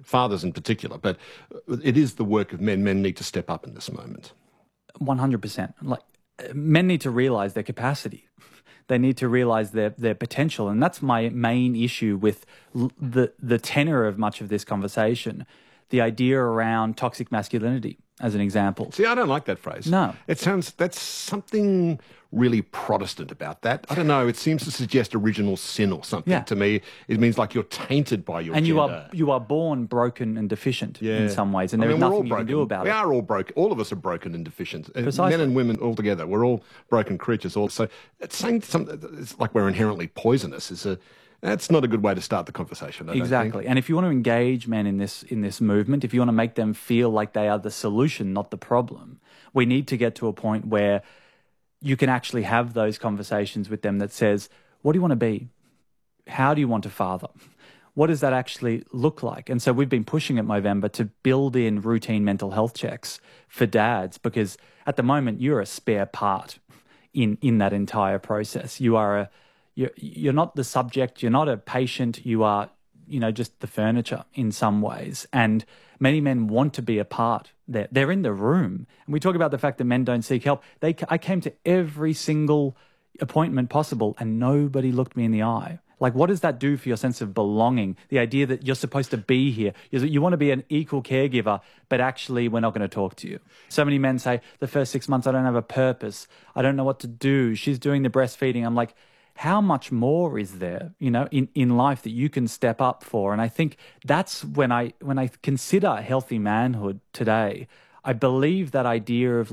fathers in particular, but it is the work of men. Men need to step up in this moment. 100%. Like, men need to realise their capacity. They need to realise their potential. And that's my main issue with the tenor of much of this conversation, the idea around toxic masculinity, as an example. See, I don't like that phrase. No. That's something really Protestant about that. I don't know, it seems to suggest original sin or something to me. It means like you're tainted by your gender. And you are born broken and deficient in some ways, and there's nothing you can do about it. We are all broken. All of us are broken and deficient. Precisely. Men and women all together. We're all broken creatures also. It's saying it's like we're inherently poisonous. That's not a good way to start the conversation. Exactly. And if you want to engage men in this movement, if you want to make them feel like they are the solution, not the problem, we need to get to a point where you can actually have those conversations with them that says, what do you want to be? How do you want to father? What does that actually look like? And so we've been pushing at Movember to build in routine mental health checks for dads, because at the moment you're a spare part in that entire process. You're not the subject, you're not a patient, you are, just the furniture in some ways. And many men want to be a part there. They're in the room. And we talk about the fact that men don't seek help. I came to every single appointment possible and nobody looked me in the eye. Like, what does that do for your sense of belonging? The idea that you're supposed to be here. You want to be an equal caregiver, but actually we're not going to talk to you. So many men say, the first 6 months I don't have a purpose. I don't know what to do. She's doing the breastfeeding. I'm like, how much more is there, in life that you can step up for? And I think that's when I consider healthy manhood today, I believe that idea of